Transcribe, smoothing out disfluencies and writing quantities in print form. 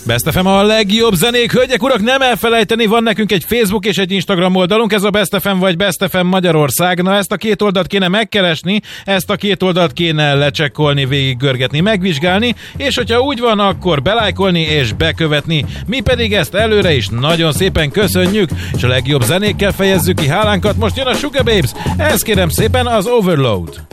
Best FM a legjobb zenék, hölgyek, urak, nem elfelejteni, van nekünk egy Facebook és egy Instagram oldalunk, ez a Best FM vagy Best FM Magyarország. Na, ezt a két oldalt kéne megkeresni, ezt a két oldalt kéne lecsekkolni, végiggörgetni, megvizsgálni, és hogyha úgy van, akkor belájkolni és bekövetni. Mi pedig ezt előre is nagyon szépen köszönjük, és a legjobb zenékkel fejezzük ki hálánkat. Most jön a Sugababes, ez kérem szépen az Overload.